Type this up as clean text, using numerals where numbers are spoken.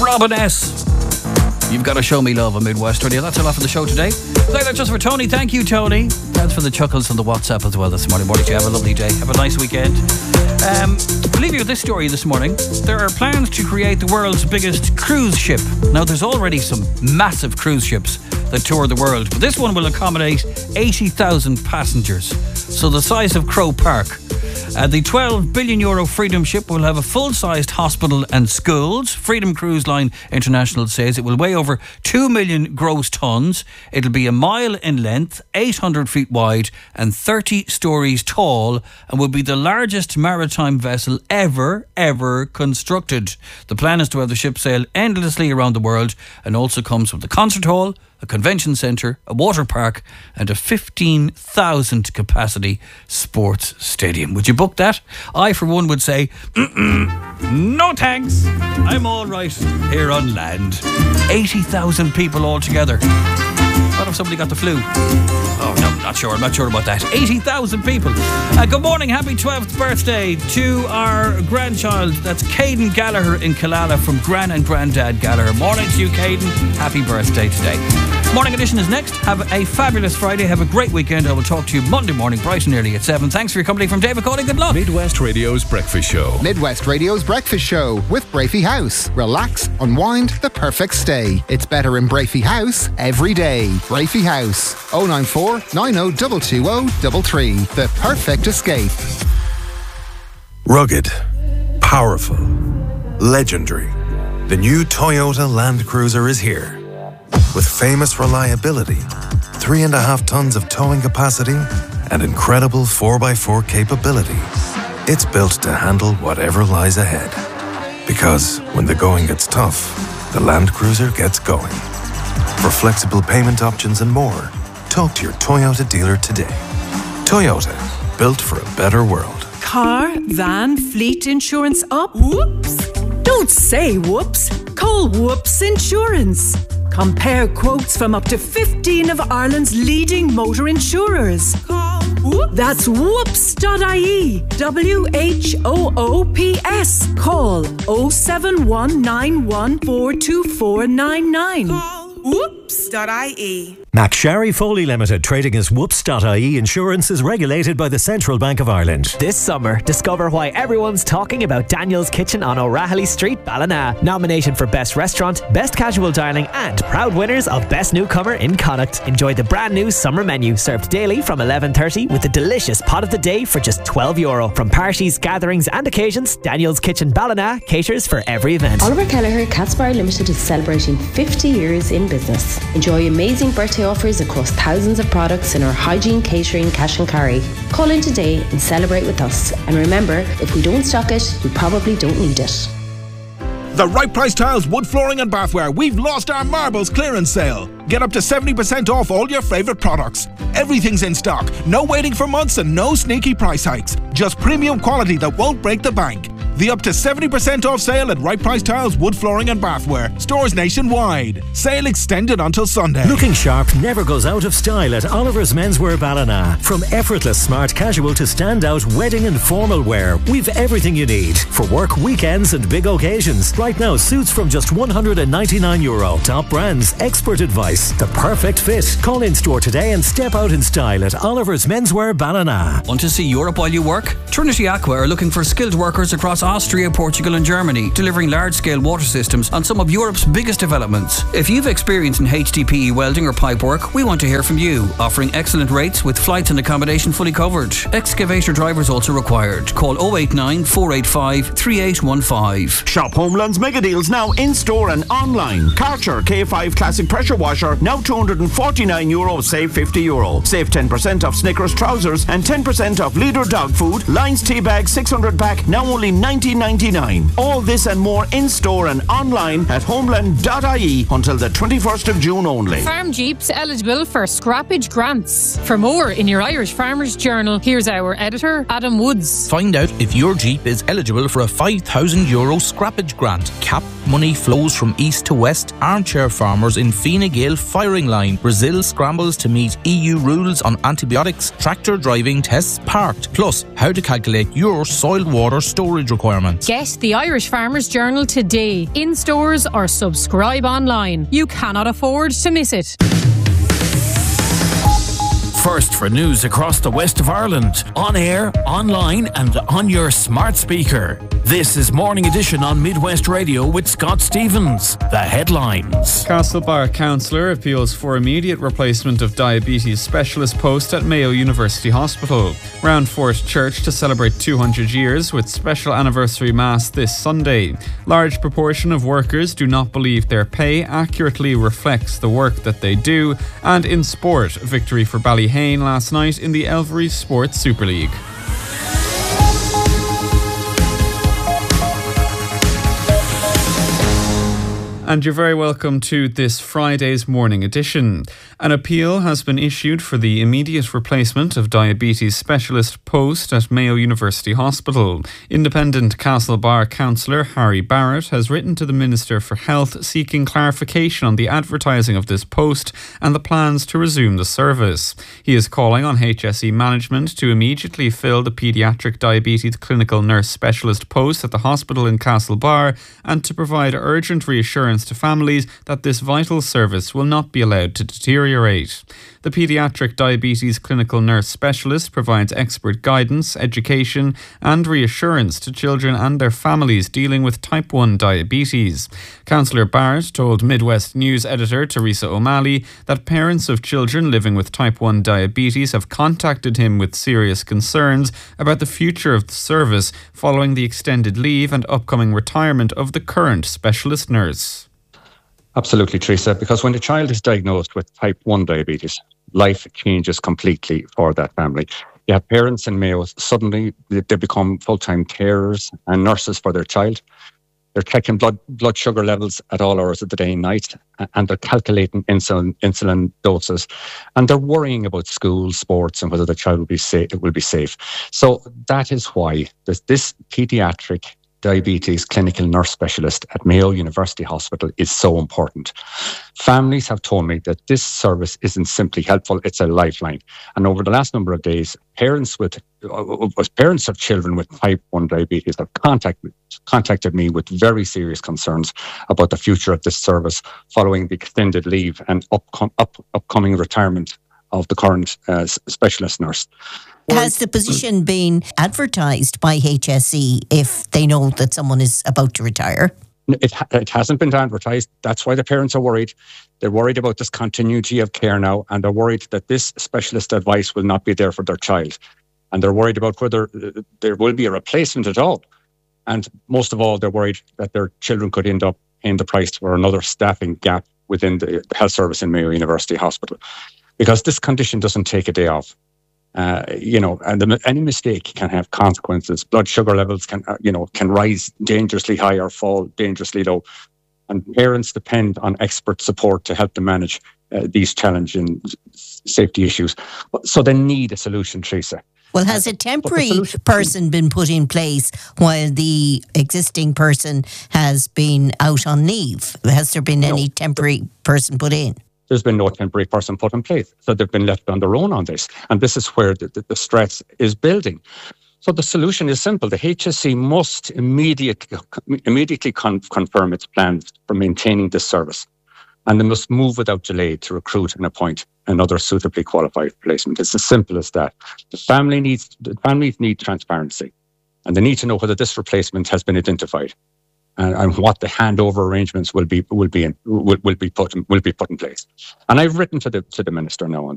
Robin S. You've got to show me love on Midwest Radio. That's enough for the show today. Say that just for Tony. Thank you, Tony. Thanks for the chuckles on the WhatsApp as well this morning. Morning to you. Have a lovely day. Have a nice weekend. We'll leave you with this story this morning. There are plans to create the world's biggest cruise ship. Now, there's already some massive cruise ships that tour the world, but this one will accommodate 80,000 passengers. So the size of Crow Park. The €12 billion Freedom ship will have a full-sized hospital and schools. Freedom Cruise Line International says it will weigh over 2 million gross tonnes. It'll be a mile in length, 800 feet wide and 30 stories tall, and will be the largest maritime vessel ever constructed. The plan is to have the ship sail endlessly around the world, and also comes with a concert hall, a convention centre, a water park and a 15,000 capacity sports stadium. Would you book that? I, for one, would say, no thanks. I'm all right here on land. 80,000 people altogether. What if somebody got the flu? Oh, no, I'm not sure about that. 80,000 people. Good morning. Happy 12th birthday to our grandchild. That's Caden Gallagher in Killala from Gran and Grandad Gallagher. Morning to you, Caden. Happy birthday today. Morning edition is next. Have a fabulous Friday. Have a great weekend. I will talk to you Monday morning, bright and early at 7. Thanks for your company from David Cawley. Good luck. Midwest Radio's Breakfast Show. Midwest Radio's Breakfast Show with Brafey House. Relax, unwind, the perfect stay. It's better in Brafey House every day. Brafey House. 094 90 220 The perfect escape. Rugged, powerful, legendary. The new Toyota Land Cruiser is here. With famous reliability, 3.5 tons of towing capacity, and incredible 4x4 capability. It's built to handle whatever lies ahead. Because when the going gets tough, the Land Cruiser gets going. For flexible payment options and more, talk to your Toyota dealer today. Toyota, built for a better world. Car, van, fleet insurance up? Whoops! Don't say whoops. Call Whoops Insurance. Compare quotes from up to 15 of Ireland's leading motor insurers. Call Whoops. That's whoops.ie. WHOOPS. Call 07191424499. Call whoops.ie. McSharry Foley Limited, trading as Whoops.ie Insurance, is regulated by the Central Bank of Ireland. This summer, discover why everyone's talking about Daniel's Kitchen on O'Rahilly Street, Ballina. Nominated for Best Restaurant, Best Casual Dining and proud winners of Best Newcomer in Connacht. Enjoy the brand new summer menu, served daily from 11:30 with a delicious pot of the day for just €12. From parties, gatherings and occasions, Daniel's Kitchen Ballina caters for every event. Oliver Kelleher Catsbar Limited is celebrating 50 years in business. Enjoy amazing birthday offers across thousands of products in our hygiene, catering, cash and carry. Call in today and celebrate with us. And remember, if we don't stock it, we probably don't need it. The Right Price Tiles Wood Flooring and Bathware. We've lost our marbles clearance sale. Get up to 70% off all your favourite products. Everything's in stock. No waiting for months and no sneaky price hikes. Just premium quality that won't break the bank. The up to 70% off sale at Right Price Tiles Wood Flooring and Bathware. Stores nationwide. Sale extended until Sunday. Looking sharp never goes out of style at Oliver's Menswear Ballina. From effortless smart casual to standout wedding and formal wear, we've everything you need for work, weekends and big occasions. Right now, suits from just €199. Top brands, expert advice, the perfect fit. Call in store today and step out in style at Oliver's Menswear Ballina. Want to see Europe while you work? Trinity Aqua are looking for skilled workers across Austria, Portugal and Germany, delivering large-scale water systems on some of Europe's biggest developments. If you've experience in HDPE welding or pipe work, we want to hear from you. Offering excellent rates with flights and accommodation fully covered. Excavator drivers also required. Call 089 485 3815. Shop Homeland's mega deals now in-store and online. Karcher K5 Classic Pressure Washer, now €249, save €50. Save 10% off Snickers trousers and 10% off Leader dog food. Lions tea bag 600 pack, now only $19.99. All this and more in-store and online at homeland.ie until the 21st of June only. Farm Jeeps eligible for scrappage grants. For more in your Irish Farmers Journal, here's our editor, Adam Woods. Find out if your Jeep is eligible for a €5,000 scrappage grant. Cap money flows from east to west. Armchair farmers in Fine Gael firing line. Brazil scrambles to meet EU rules on antibiotics. Tractor driving tests parked. Plus, how to calculate your soil water storage requirements. requirements. Get the Irish Farmers Journal today, in stores or subscribe online. You cannot afford to miss it. First for news across the west of Ireland, on air, online and on your smart speaker. This is Morning Edition on Midwest Radio with Scott Stevens. The headlines. Castlebar councillor appeals for immediate replacement of diabetes specialist post at Mayo University Hospital. Roundfort Church to celebrate 200 years with special anniversary mass this Sunday. Large proportion of workers do not believe their pay accurately reflects the work that they do. And in sport, victory for Ballyhane last night in the Elvery Sports Super League. And you're very welcome to this Friday's Morning Edition. An appeal has been issued for the immediate replacement of diabetes specialist post at Mayo University Hospital. Independent Castlebar councillor Harry Barrett has written to the Minister for Health seeking clarification on the advertising of this post and the plans to resume the service. He is calling on HSE management to immediately fill the paediatric diabetes clinical nurse specialist post at the hospital in Castlebar and to provide urgent reassurance to families that this vital service will not be allowed to deteriorate. The paediatric diabetes clinical nurse specialist provides expert guidance, education and reassurance to children and their families dealing with type 1 diabetes. Councillor Barrett told Midwest News editor Teresa O'Malley that parents of children living with type 1 diabetes have contacted him with serious concerns about the future of the service following the extended leave and upcoming retirement of the current specialist nurse. Absolutely, Teresa, because when a child is diagnosed with type 1 diabetes, life changes completely for that family. You have parents in Mayo, suddenly they become full-time carers and nurses for their child. They're checking blood sugar levels at all hours of the day and night, and they're calculating insulin doses, and they're worrying about school, sports, and whether the child will be safe. So that is why this paediatric diabetes clinical nurse specialist at Mayo University Hospital is so important. Families have told me that this service isn't simply helpful, it's a lifeline. And over the last number of days, parents of children with type 1 diabetes have contacted me with very serious concerns about the future of this service following the extended leave and upcoming retirement of the current specialist nurse. Has the position been advertised by HSE if they know that someone is about to retire? It hasn't been advertised. That's why the parents are worried. They're worried about this continuity of care now, and they're worried that this specialist advice will not be there for their child. And they're worried about whether there will be a replacement at all. And most of all, they're worried that their children could end up paying the price for another staffing gap within the health service in Mayo University Hospital. Because this condition doesn't take a day off. And any mistake can have consequences. Blood sugar levels can rise dangerously high or fall dangerously low. And parents depend on expert support to help them manage these challenging safety issues. So they need a solution, Teresa. Well, has a temporary person been put in place while the existing person has been out on leave? Has there been any temporary person put in? There's been no temporary person put in place. So they've been left on their own on this. And this is where the stress is building. So the solution is simple. The HSE must immediately confirm its plans for maintaining this service. And they must move without delay to recruit and appoint another suitably qualified replacement. It's as simple as that. The families need transparency. And they need to know whether this replacement has been identified. And what the handover arrangements will be put in place. And I've written to the minister now on